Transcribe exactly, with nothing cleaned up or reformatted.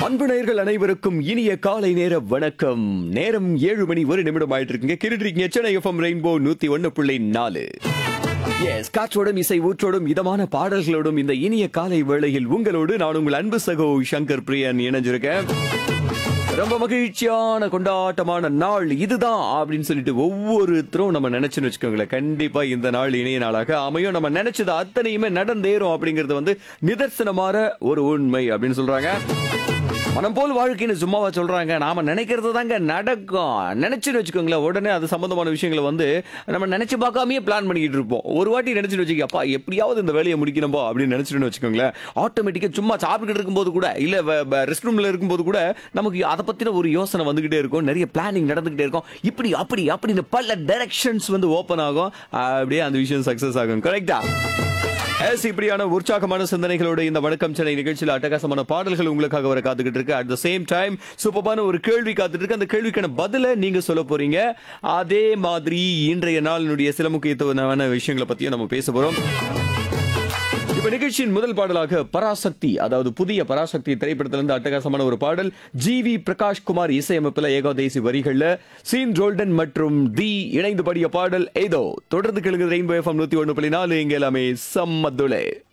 அன்பு நேயர்கள் அனைவருக்கும் இனிய காலை நேர வணக்கம். நேரம் ஏழு மணி ஒரு நிமிடம் ஆயிட்டு இருக்குங்க. கேட்டுருக்கீங்க சென்னை எஃப்எம் ரெயின்போ நூத்தி ஒன்னு புள்ளி நாலு. எஸ், காற்றோடும் இசை ஊற்றோடும் இதமான பாடல்களோடும் இந்த இனிய காலை வேளையில் உங்களோடு நான் உங்கள் அன்பு சகோ சங்கர் பிரியன் இணைஞ்சிருக்கேன். ரொம்ப மகிழ்ச்சியான கொண்டாட்டமான நாள் இதுதான் அப்படின்னு சொல்லிட்டு ஒவ்வொருத்தரும் நம்ம நினைச்சுன்னு வச்சுக்கோங்களேன், கண்டிப்பா இந்த நாள் இணைய நாளாக அமையும். நம்ம நினைச்சது அத்தனையுமே நடந்தேறும் அப்படிங்கறது வந்து நிதர்சனமான ஒரு உண்மை அப்படின்னு சொல்றாங்க. மனம் போல் வாழ்க்கைன்னு சும்மாவா சொல்றாங்க, நாம நினைக்கிறது தாங்க நடக்கும். நினைச்சுன்னு வச்சுக்கோங்களேன், உடனே அது சம்பந்தமான விஷயங்களை வந்து நம்ம நினைச்சு பார்க்காமயே பிளான் பண்ணிக்கிட்டு இருப்போம். ஒரு வாட்டி நினைச்சுட்டு வச்சுக்க, அப்பா எப்படியாவது இந்த வேலையை முடிக்கணும்போ அப்படின்னு நினைச்சுட்டு வச்சுக்கோங்களேன், ஆட்டோமேட்டிக்கா சும்மா சாப்பிட்டுட்டு இருக்கும்போது கூட இல்ல ரெஸ்ட் ரூம்ல இருக்கும்போது கூட நமக்கு அதை பத்தின ஒரு யோசனை வந்துகிட்டே இருக்கும். நிறைய பிளானிங் நடந்துகிட்டே இருக்கும். இப்படி அப்படி அப்படின்னு பல டைரக்ஷன்ஸ் வந்து ஓபன் ஆகும். அப்படியே அந்த விஷயம் சக்சஸ் ஆகும். கரெக்டா? எஸ், இப்படியான உற்சாகமான சிந்தனைகளோட இந்த வணக்கம் சென்னை நிகழ்ச்சியில் அட்டகாசமான பாடல்கள் உங்களுக்காக வர காத்துக்கிட்டு இருக்கு. அட் த சேம் டைம் சூப்பரான ஒரு கேள்வி காத்துட்டு இருக்கு. அந்த கேள்விக்கான பதில நீங்க சொல்ல போறீங்க. அதே மாதிரி இன்றைய நாளினுடைய சில முக்கியத்துவமான விஷயங்களை பத்தியும் நம்ம பேச போறோம். இப்ப நிகழ்ச்சியின் முதல் பாடலாக பராசக்தி, அதாவது புதிய பராசக்தி திரைப்படத்திலிருந்து அட்டகாசமான ஒரு பாடல். ஜி வி பிரகாஷ் குமார் இசையமைப்பில் ஏகாதேசி வரிகள்ல சீன் ரோல்டன் மற்றும் தி இணைந்து பாடிய பாடல் ஏதோ. தொடர்ந்து கேளுங்க ரெயின்போ எஃப்எம் நூத்தி ஒன்னு புள்ளி நாலு. இங்க எல்லாமே சம்மதுலே.